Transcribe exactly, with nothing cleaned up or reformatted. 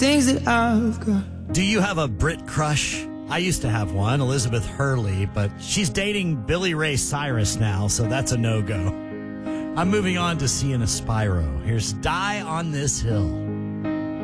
things that I've got. Do you have a Brit crush? I used to have one, Elizabeth Hurley, but she's dating Billy Ray Cyrus now, so that's a no-go. I'm moving on to Sienna Spyro. Here's Die on This Hill.